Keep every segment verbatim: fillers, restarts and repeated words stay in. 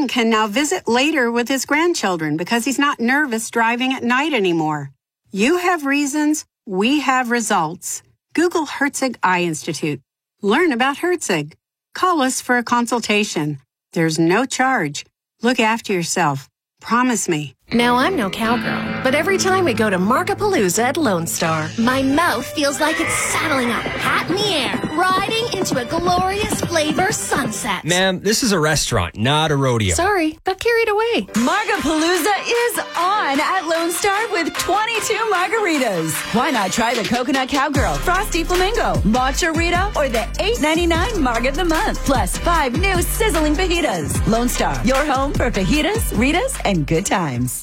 Jordan can now visit later with his grandchildren because he's not nervous driving at night anymore. You have reasons, we have results. Google Herzig Eye Institute. Learn about Herzig. Call us for a consultation. There's no charge. Look after yourself. Promise me. Now, I'm no cowgirl, but every time we go to Markapalooza at Lone Star, my mouth feels like it's saddling up, hat in the air, riding into a glorious flavor sunset. Ma'am, this is a restaurant, not a rodeo. Sorry, got carried away. Markapalooza is on at Lone Star with twenty-two margaritas. Why not try the Coconut Cowgirl, Frosty Flamingo, Matcha Rita, or the eight ninety-nine Marg of the Month, plus five new sizzling fajitas. Lone Star, your home for fajitas, Ritas, and good times.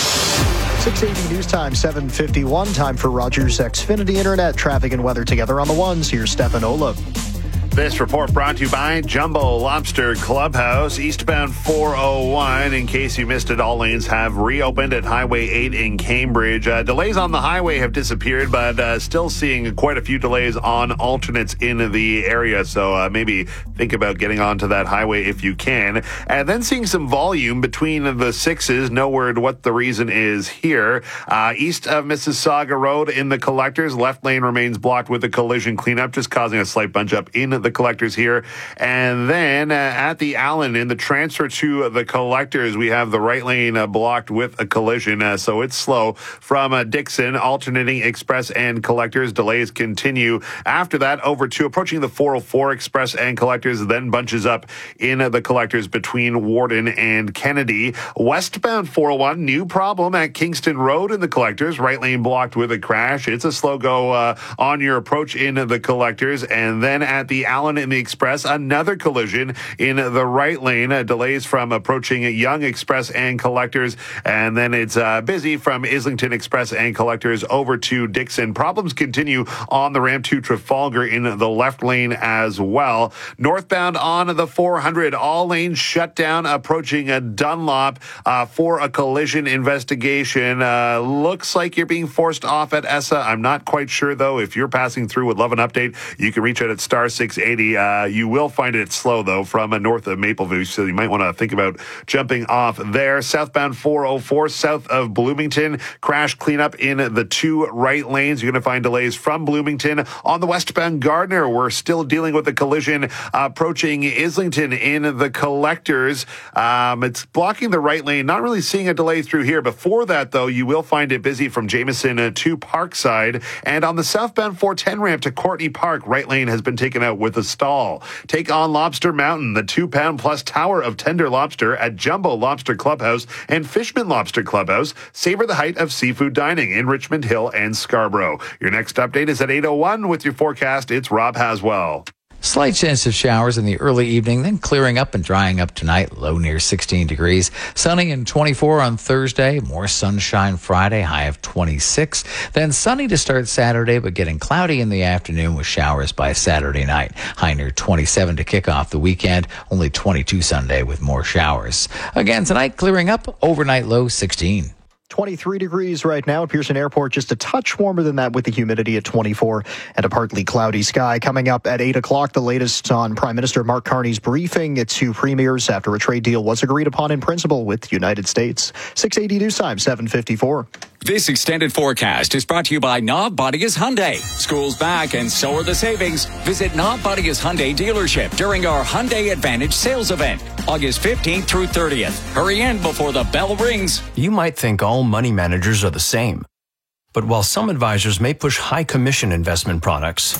six eighty News Time, seven fifty-one. Time for Rogers Xfinity Internet. Traffic and weather together on the ones. Here's Stefan Olaf. This report brought to you by Jumbo Lobster Clubhouse, eastbound four oh one. In case you missed it, all lanes have reopened at Highway eight in Cambridge. Uh, delays on the highway have disappeared, but uh, still seeing quite a few delays on alternates in the area. So uh, maybe think about getting onto that highway if you can. And then seeing some volume between the sixes. No word what the reason is here. Uh, east of Mississauga Road in the collectors, left lane remains blocked with a collision cleanup, just causing a slight bunch up in the collectors here. And then uh, at the Allen in the transfer to the collectors, we have the right lane uh, blocked with a collision. Uh, so it's slow from uh, Dixon, alternating express and collectors. Delays continue. After that, over to approaching the four oh four express and collectors, then bunches up in uh, the collectors between Warden and Kennedy. Westbound four oh one, new problem at Kingston Road in the collectors. Right lane blocked with a crash. It's a slow go uh, on your approach in the collectors. And then at the Allen in the Express, another collision in the right lane. Uh, delays from approaching Young Express and collectors. And then it's uh, busy from Islington Express and collectors over to Dixon. Problems continue on the ramp to Trafalgar in the left lane as well. Northbound on the four hundred, all lanes shut down approaching a Dunlop uh, for a collision investigation. Uh, looks like you're being forced off at E S S A. I'm not quite sure, though. If you're passing through, would love an update. You can reach out at star six eighty. Uh, you will find it slow, though, from uh, north of Mapleview, so you might want to think about jumping off there. Southbound four oh four, south of Bloomington, crash cleanup in the two right lanes. You're going to find delays from Bloomington. On the westbound Gardner, we're still dealing with a collision uh, approaching Islington in the collectors. Um, it's blocking the right lane. Not really seeing a delay through here. Before that, though, you will find it busy from Jameson uh, to Parkside. And on the southbound four ten ramp to Courtney Park, right lane has been taken out with a stall. Take on Lobster Mountain, the two-pound plus tower of tender lobster at Jumbo Lobster Clubhouse and Fishman Lobster Clubhouse. Savor the height of seafood dining in Richmond Hill and Scarborough. Your next update is at eight oh one. With your forecast, it's Rob Haswell. Slight chance of showers in the early evening, then clearing up and drying up tonight, low near sixteen degrees. Sunny and twenty-four on Thursday, more sunshine Friday, high of twenty-six. Then sunny to start Saturday, but getting cloudy in the afternoon with showers by Saturday night. High near twenty-seven to kick off the weekend, only twenty-two Sunday with more showers. Again tonight, clearing up, overnight low sixteen. twenty-three degrees right now at Pearson Airport, just a touch warmer than that with the humidity at twenty-four and a partly cloudy sky. Coming up at eight o'clock, the latest on Prime Minister Mark Carney's briefing to premiers after a trade deal was agreed upon in principle with the United States. six eighty News Time, seven fifty-four. This extended forecast is brought to you by Knob Bodigas Hyundai. School's back and so are the savings. Visit Knob Bodigas Hyundai dealership during our Hyundai Advantage sales event, August fifteenth through thirtieth. Hurry in before the bell rings. You might think all money managers are the same. But while some advisors may push high commission investment products,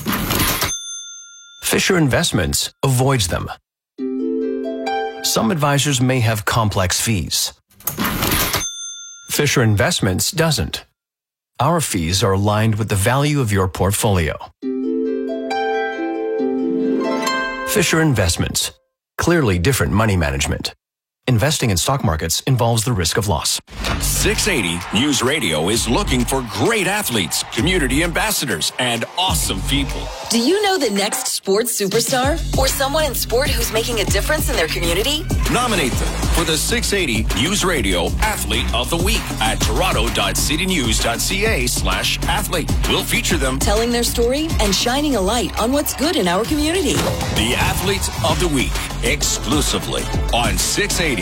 Fisher Investments avoids them. Some advisors may have complex fees. Fisher Investments doesn't. Our fees are aligned with the value of your portfolio. Fisher Investments. Clearly different money management. Investing in stock markets involves the risk of loss. six eighty News Radio is looking for great athletes, community ambassadors, and awesome people. Do you know the next sports superstar? Or someone in sport who's making a difference in their community? Nominate them for the six eighty News Radio Athlete of the Week at toronto.citynews.ca slash athlete. We'll feature them telling their story and shining a light on what's good in our community. The Athlete of the Week, exclusively on six eighty